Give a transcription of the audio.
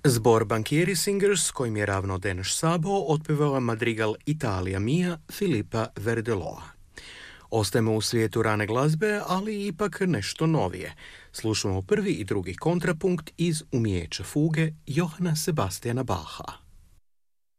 Zbor Banchieri Singers, kojim je ravno Denis Sabo, otpevao madrigal Italia Mia Filipa Verdeloa. Ostajemo u svijetu rane glazbe, ali ipak nešto novije. Slušamo prvi i drugi kontrapunkt iz Umijeća fuge Johana Sebastiana Bacha.